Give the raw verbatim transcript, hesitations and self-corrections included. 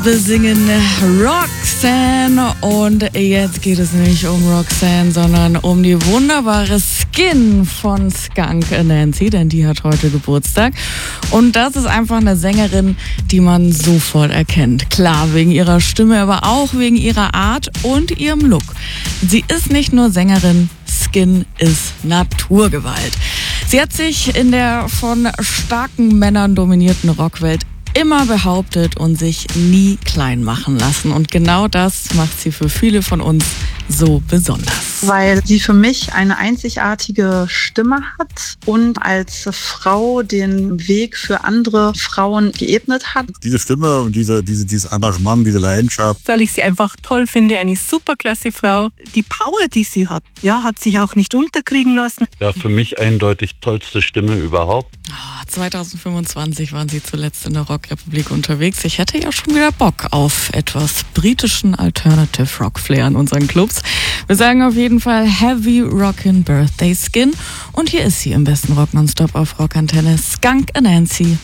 besingen Roxanne. Und jetzt geht es nicht um Roxanne, sondern um die wunderbare Skin von Skunk Anansie, denn die hat heute Geburtstag. Und das ist einfach eine Sängerin, die man sofort erkennt. Klar, wegen ihrer Stimme, aber auch wegen ihrer Art und ihrem Look. Sie ist nicht nur Sängerin, Skin ist Naturgewalt. Sie hat sich in der von starken Männern dominierten Rockwelt immer behauptet und sich nie klein machen lassen. Und genau das macht sie für viele von uns so besonders. Weil sie für mich eine einzigartige Stimme hat und als Frau den Weg für andere Frauen geebnet hat. Diese Stimme und diese, diese, dieses Engagement, diese Leidenschaft. Weil ich sie einfach toll finde, eine superklasse Frau. Die Power, die sie hat, ja, hat sich auch nicht unterkriegen lassen. Ja, für mich eindeutig tollste Stimme überhaupt. Oh, zwanzig fünfundzwanzig waren sie zuletzt in der Rockrepublik unterwegs. Ich hätte ja schon wieder Bock auf etwas britischen Alternative Rock Flair in unseren Clubs. Wir sagen auf jeden Fall Heavy Rockin' Birthday Skin. Und hier ist sie im besten Rock Nonstop auf Rockantenne, Skunk Anansie.